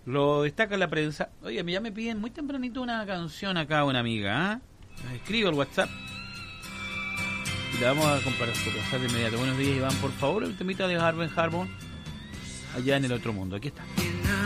Lo destaca la prensa. Oye, ya me piden muy tempranito una canción acá, una amiga. ¿Eh? Nos escribe el WhatsApp y la vamos a pasar de inmediato. Buenos días, Iván. Por favor, el temita de Harvey Harmon, allá en el otro mundo. Aquí está.